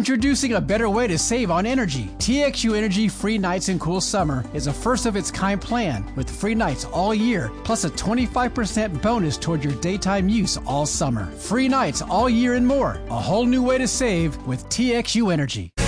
Introducing a better way to save on energy. TXU Energy Free Nights and Cool Summer is a first-of-its-kind plan with free nights all year, plus a 25% bonus toward your daytime use all summer. Free nights all year and more. A whole new way to save with TXU Energy.